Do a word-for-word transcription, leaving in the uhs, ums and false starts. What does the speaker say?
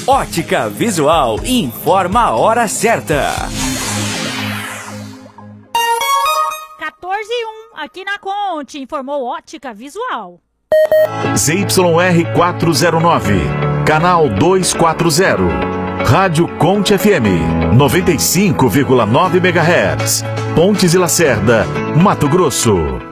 Ótica Visual informa a hora certa. quatorze e um, aqui na Conte, informou Ótica Visual. Z Y R quatrocentos e nove, canal duzentos e quarenta. Rádio Conte F M, noventa e cinco vírgula nove megahertz. Pontes e Lacerda, Mato Grosso.